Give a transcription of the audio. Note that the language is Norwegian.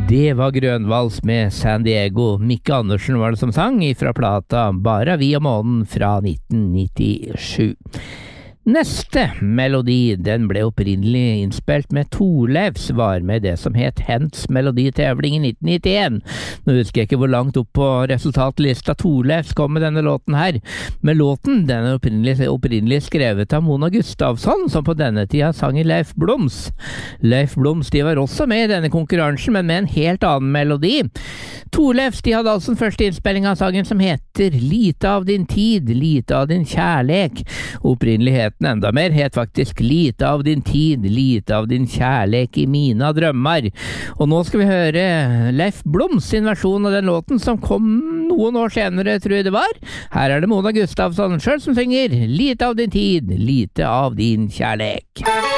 Det var Grønvals med San Diego. Mikke Andersen var det som sang fra plata Bara vi og månen fra 1997. Neste melodi, den ble opprinnelig innspilt med Thorleifs, var med det som het Hents meloditevling i 1991. Nå husker jeg ikke hvor langt opp på resultatlista Thorleifs kom med denne låten her, men låten den er opprinnelig skrevet av Mona Gustavsson, som på denne tida sang i Leif Bloms. Leif Bloms, de var også med i denne konkurransen, men med en helt annen melodi. Thorleifs, de hadde altså den første innspilling av sangen som heter Lite av din tid, lite av din kjærlek. Opprinneligheten enda mer het faktisk Lite av din tid, lite av din kjærlek i mine drømmer. Og nå skal vi høre Leif Bloms sin versjon av den låten som kom noen år senere, tror jeg det var. Her er det Mona Gustavsson selv som synger Lite av din tid, lite av din kjærlek.